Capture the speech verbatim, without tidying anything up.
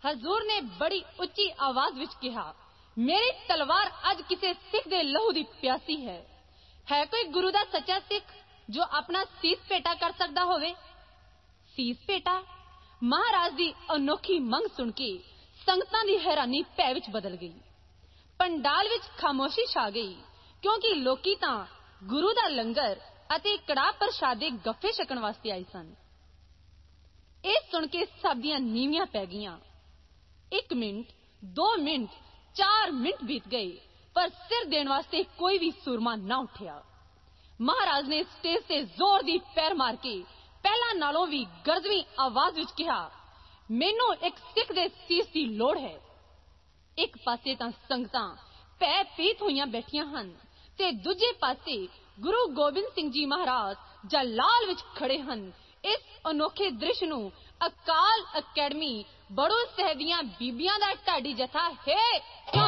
हजूर ने बड़ी उच्ची आवाज विच कहा, मेरी तलवार अज किसी सिख दे लहू दी प्यासी है। है कोई गुरु दा सच्चा सिख जो अपना सीस भेटा कर सकदा होवे? सीस भेटा? महाराज दी अनोखी मंग सुन के संगतां दी हैरानी भै विच बदल गई। पंडाल विच खामोशी छा गई, क्योंकि लोकी तां गुरु दा लंगर अते कड़ाह प्रशादे गफ्फे छकण वास्ते आए सन। ਇਹ सुन के सब दियां नीवियां पै गईयां। एक मिनट, दो मिनट, चार मिनट बीत गए, पर सिर देने वास्ते कोई भी सुरमा ना उठिया। महाराज ने स्टेज से जोर दी पैर मार के पहला नालों भी गरजवी आवाज विच कहा, मैनू एक सिख दे सीस की लोड़ है। एक पासे तां संगतां भै पीत होईयां बैठियां हन ते दूजे पासे गुरु गोबिंद सिंह जी महाराज जलाल विच खड़े हन। इस अनोखे दृश्य नूं अकाल अकैडमी बड़ो सहदियां बीबियां दा ढाडी जथा है